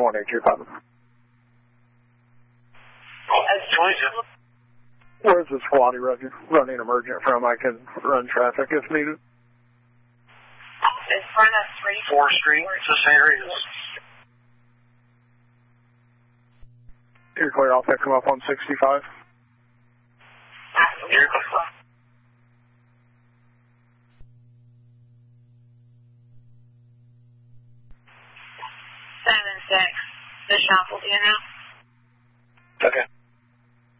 1825. That's 22. Where's this Swati running emergent from? I can run traffic if needed. In front of 4th Street, this area is... You're clear, I'll pick him up on 65. You're clear. 7-6. The shuffle, do you know?